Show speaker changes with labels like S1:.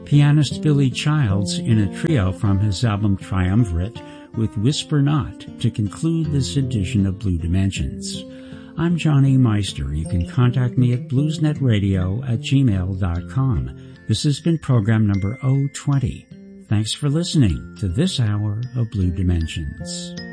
S1: pianist Billy Childs in a trio from his album Triumvirate with Whisper Not to conclude this edition of Blue Dimensions. I'm Johnny Meister. You can contact me at bluesnetradio@gmail.com. This has been program number 020. Thanks for listening to this hour of Blue Dimensions.